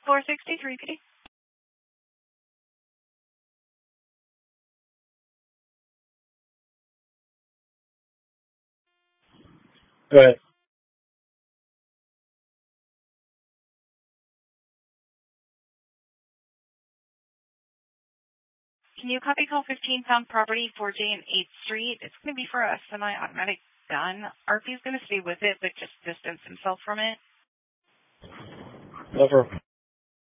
463 PD. Go ahead. Can you copy call 15 found property 4J and 8th Street? It's going to be for a semi-automatic gun. RP is going to stay with it, but just distance himself from it. Over.